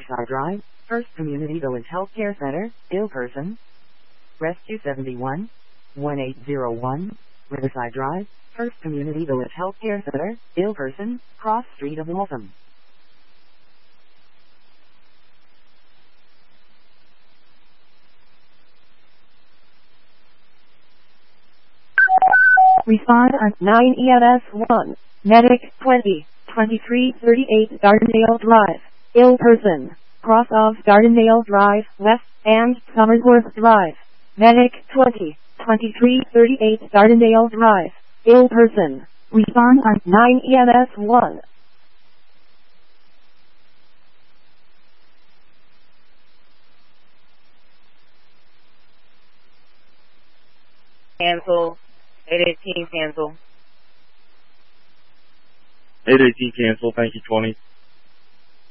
Riverside Drive, First Community Village Healthcare Center, ill person. Rescue 71, 1801, Riverside Drive, First Community Village Healthcare Center, ill person, cross street of Waltham. Respond on 9 EMS 1. Medic 20, 2338 Gardendale Drive. Ill person. Cross of Gardendale Drive West and Somersworth Drive. Medic 20, 2338 Gardendale Drive. Ill person. Respond on 9 EMS 1. Cancel. 818 cancel. 818 cancel. Thank you, 20.